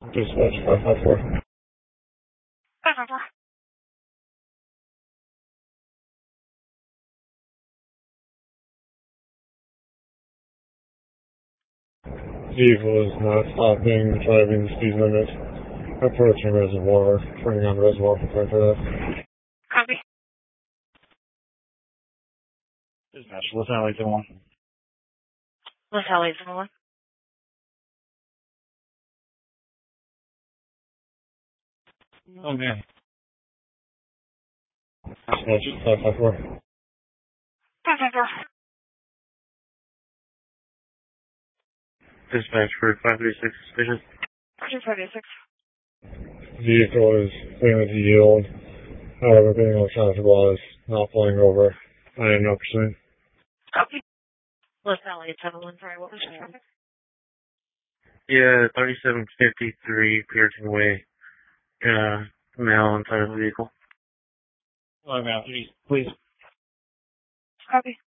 Dispatch 554. 554. Vehicle is not stopping, driving the speed limit, approaching reservoir, turning on reservoir for that. Copy. Dispatch, Los Alley 1. Los Alley 1. Okay. Dispatch 554. 554. Dispatch for 536 suspicious. 236. Vehicle is failing to yield, however, being on traffic laws, not pulling over. I am not pursuing. Copy. Los Alley 71. Sorry, what was the traffic? Yeah, 3753 Pearson Way. Male inside of the vehicle. Please. Copy.